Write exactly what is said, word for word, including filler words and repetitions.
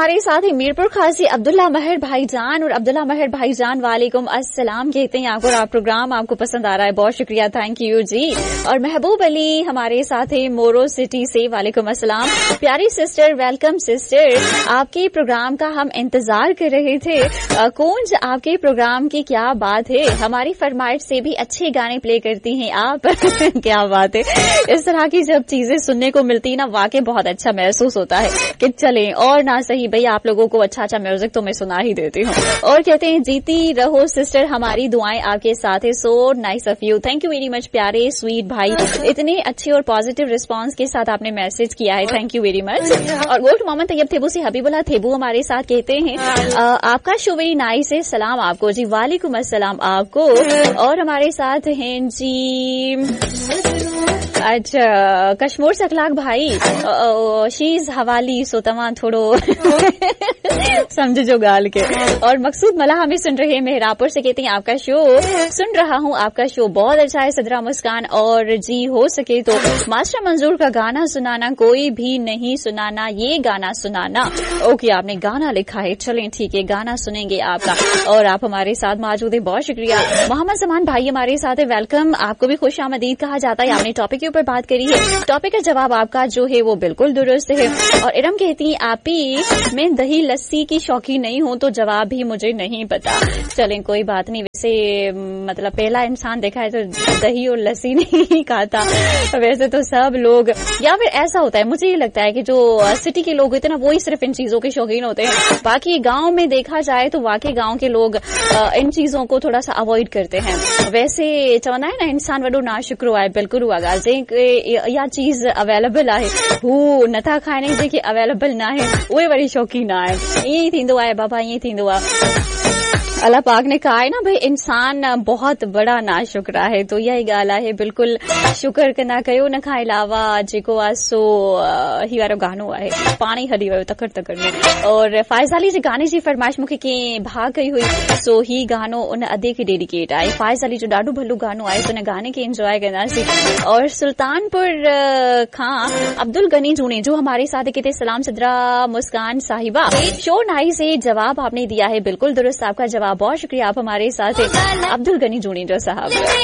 हमारे साथ ही मीरपुर खासी अब्दुल्ला महर भाईजान, और अब्दुल्ला महर भाईजान वालेकुम अस्सलाम कहते हैं आपको, और आप प्रोग्राम आपको पसंद आ रहा है, बहुत शुक्रिया, थैंक यू जी। और महबूब अली हमारे साथ है मोरो सिटी से, वालेकुम अस्सलाम। प्यारी सिस्टर, वेलकम सिस्टर, आपके प्रोग्राम का हम इंतजार कर रहे थे। कौन आपके प्रोग्राम की क्या बात है, हमारी फरमाइश से भी अच्छे गाने प्ले करती हैं आप। क्या बात है, इस तरह की जब चीजें सुनने को मिलती ना वाकई बहुत अच्छा महसूस होता है कि चलें, और ना सही भाई आप लोगों को अच्छा अच्छा म्यूजिक तो मैं सुना ही देती हूँ। और कहते हैं जीती रहो सिस्टर, हमारी दुआएं आपके साथ है, so nice of you, thank you very much प्यारे स्वीट भाई, इतने अच्छे और पॉजिटिव रिस्पांस के साथ आपने मैसेज किया है, थैंक यू वेरी मच। और गोट मोहम्मद तैयब थेबू से हबीबुल्लाह थेबू हमारे साथ कहते हैं आ, आपका शो वेरी नाइस है, सलाम आपको जी, वालेकुम अस्सलाम आपको। और हमारे साथ हैं जी अच्छा कश्मीर से अखलाक भाई, शीज हवाली सो तमाम थोड़ो समझ जो गाल के। और मकसूद मला हमें सुन रहे हैं मेहरापुर से, कहते हैं आपका शो सुन रहा हूँ, आपका शो बहुत अच्छा है सदरा मुस्कान, और जी हो सके तो मास्टर मंजूर का गाना सुनाना, कोई भी नहीं सुनाना, ये गाना सुनाना। ओके आपने गाना लिखा है, चलें ठीक है गाना सुनेंगे आपका, और आप हमारे साथ मौजूद है, बहुत शुक्रिया। मोहम्मद जमान भाई हमारे साथ है, वेलकम, आपको भी खुश आमदीद कहा जाता है। आपने टॉपिक के ऊपर बात करी है, टॉपिक का जवाब आपका जो है वो बिल्कुल दुरुस्त है। और इरम कहती है आप ही मैं दही लस्सी की शौकीन नहीं हूं, तो जवाब भी मुझे नहीं पता। चलें कोई बात नहीं, वैसे मतलब पहला इंसान देखा है तो दही और लस्सी नहीं खाता, वैसे तो सब लोग, या फिर ऐसा होता है मुझे ये लगता है कि जो सिटी के लोग होते हैं ना वही सिर्फ इन चीजों के शौकीन होते हैं, बाकी गांव में देखा जाए तो वाकई गांव के लोग इन चीजों को थोड़ा सा अवॉइड करते हैं। वैसे चवंदा है ना इंसान वॾो ना शुक्र आहे, बिल्कुल उहा ॻाल्हि जे या चीज अवेलेबल आहे हू नथा खाइण, जेके अवेलेबल न आहे उहे वरी शौक़ीन आहे, ईअं ई थींदो आहे बाबा, ईअं थींदो आहे। अल्लाह पाक ने कहा है ना भाई इंसान बहुत बड़ा नाशुक्र है, तो यही ॻाल्हि आहे, बिल्कुल शुक्र कना कयो न खां अलावा जेको आहे सो ही वारो गानो आहे पाणी हली वियो तकड़ तकड़ में। और फाइज़ अली जे गाने जी फरमाइश मूंखे कंहिं भाउ कई हुई, सो ही गानो उन अदे खे डेडिकेट आहे, फाइज़ अली जो ॾाढो भलो गानो आहे, सो उन गाने खे एंजॉय कंदासीं। और सुल्तानपुर खां अब्दुल गनी जूने जो हमारे साथ कहते सलाम सदरा मुस्कान साहिबा, शो नाइस से जवाब आपने दिया है बिल्कुल दुरुस्त, आपका जवाब बहुत शुक्रिया, आप हमारे साथ अब्दुल गनी जूनी जो साहब।